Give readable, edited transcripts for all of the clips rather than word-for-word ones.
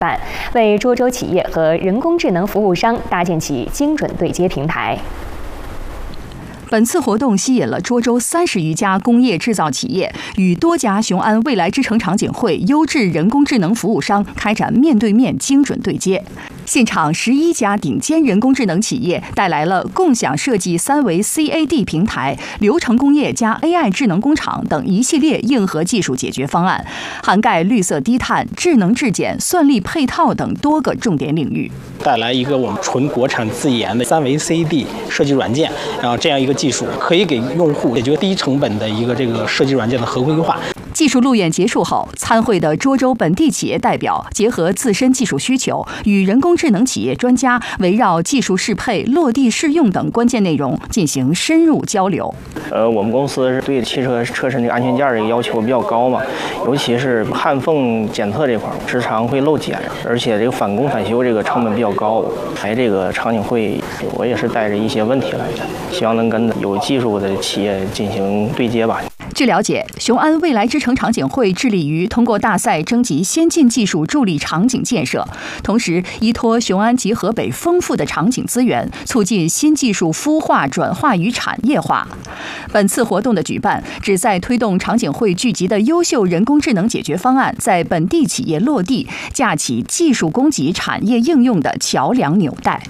办，为涿州企业和人工智能服务商搭建起精准对接平台。 本次活动吸引了涿州30余家工业制造企业与多家雄安未来之城场景汇优质人工智能服务商开展面对面精准对接。现场11家顶尖人工智能企业带来了共享设计3维 CAD 平台、流程工业加 AI 智能工厂等一系列硬核技术解决方案，涵盖绿色低碳、智能质检、算力配套等多个重点领域。 带来一个我们纯国产自研的3维 CAD 设计软件，然后这样一个技术可以给用户解决低成本的一个这个设计软件的合规化。 技术路演结束后，参会的涿州本地企业代表结合自身技术需求，与人工智能企业专家围绕技术适配、落地适用等关键内容进行深入交流。 我们公司是对汽车车身的安全件这个要求比较高嘛，尤其是焊缝检测这块，时常会漏检，而且这个返工返修这个成本比较高。来这个场景会，我也是带着一些问题来的，希望能跟有技术的企业进行对接吧。 据了解，雄安未来之城场景汇致力于通过大赛征集先进技术助力场景建设，同时依托雄安及河北丰富的场景资源，促进新技术孵化转化与产业化。本次活动的举办，旨在推动场景汇聚集的优秀人工智能解决方案在本地企业落地，架起技术供给产业应用的桥梁纽带。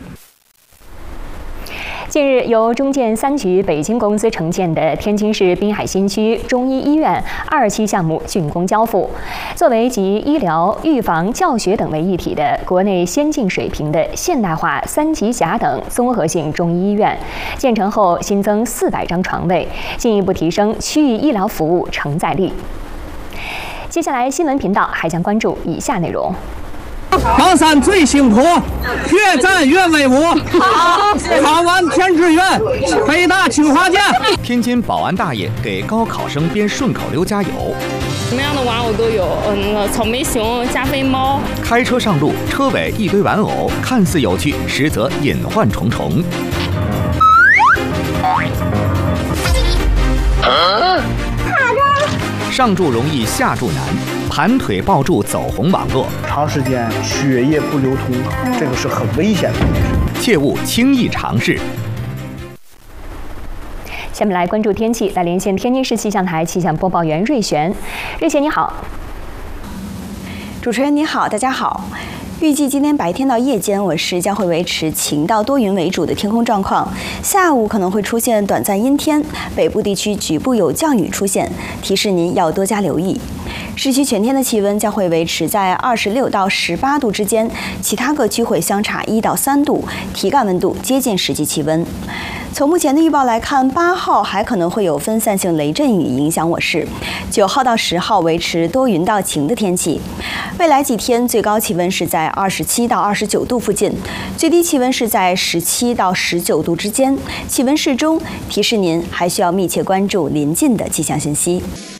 近日，由中建3局北京公司承建的天津市滨海新区中医医院2期项目竣工交付。作为集医疗、预防、教学等为一体的国内先进水平的现代化3级甲等综合性中医医院，建成后新增400张床位，进一步提升区域医疗服务承载力。接下来，新闻频道还将关注以下内容。 高三最辛苦，越战越威武。考完填志愿，北大清华见。 天津保安大爷给高考生编顺口溜加油。 什么样的玩偶都有，那个草莓熊、加菲猫。 开车上路，车尾一堆玩偶，看似有趣，实则隐患重重。上柱容易下柱难，盘腿抱柱走红网络， 长时间血液不流通，这个是很危险的， 切勿轻易尝试。 下面来关注天气，来连线天津市气象台气象播报员瑞璇。瑞璇你好。 主持人你好，大家好。预计今天白天到夜间，我市将会维持晴到多云为主的天空状况，下午可能会出现短暂阴天，北部地区局部有降雨出现，提示您要多加留意。市区全天的气温将会维持在26到18度之间，其他各区会相差1到3度，体感温度接近实际气温。从目前的预报来看，8号还可能会有分散性雷阵雨影响我市，9号到10号维持多云到晴的天气。未来几天最高气温是在27到29度附近，最低气温是在17到19度之间，气温适中，提示您还需要密切关注临近的气象信息。